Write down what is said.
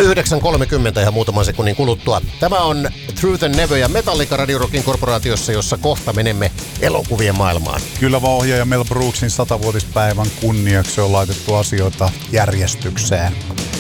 9.30 ihan muutaman sekunnin kuluttua. Tämä on Truth and Never ja Metallica Radio Rockin korporaatiossa, jossa kohta menemme elokuvien maailmaan. Kyllä vaan ohjaaja Mel Brooksin 100-vuotispäivän kunniaksi on laitettu asioita järjestykseen.